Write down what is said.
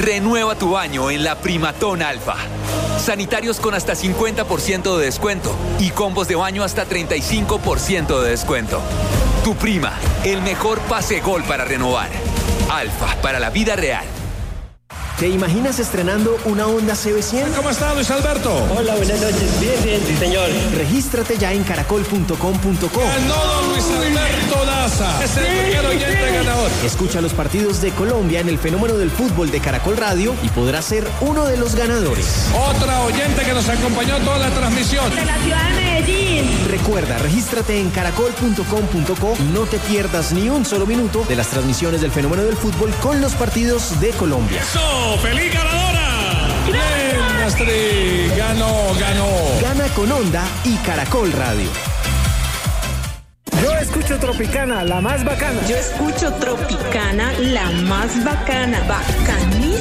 Renueva tu baño en la Primatón Alfa. Sanitarios con hasta 50% de descuento y combos de baño hasta 35% de descuento. Tu Prima, el mejor pase gol para renovar. Alfa, para la vida real. ¿Te imaginas estrenando una Honda CB100? ¿Cómo está, Luis Alberto? Hola, buenas noches. Bien, sí, señor. Regístrate ya en caracol.com.co. Ganó don Luis Alberto Daza. Es el primer oyente ganador. Escucha los partidos de Colombia en el Fenómeno del Fútbol de Caracol Radio y podrás ser uno de los ganadores. Otra oyente que nos acompañó toda la transmisión. De la ciudad de Medellín. Recuerda, regístrate en caracol.com.co y no te pierdas ni un solo minuto de las transmisiones del Fenómeno del Fútbol con los partidos de Colombia. ¡Eso! ¡Feliz ganadora! ¡Bien, Astrid! Ganó. Gana con Honda y Caracol Radio. Yo escucho Tropicana, la más bacana. Yo escucho Tropicana, la más bacana. Bacanísima.